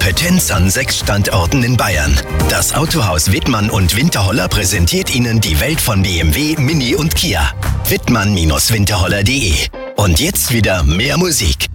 Kompetenz an 6 Standorten in Bayern. Das Autohaus Wittmann und Winterholler präsentiert Ihnen die Welt von BMW, Mini und Kia. Wittmann-Winterholler.de. Und jetzt wieder mehr Musik.